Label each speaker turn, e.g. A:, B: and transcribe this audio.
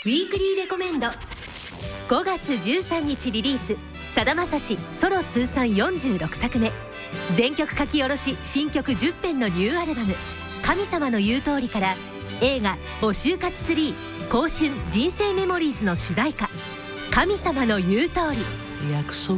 A: ウィークリーレコメンド。5月13日リリース、さだまさしソロ通算46作目、全曲書き下ろし新曲10編のニューアルバム「神様の言う通り」から映画「お就活3香春人生メモリーズ」の主題歌「神様の言う通り」。
B: 約束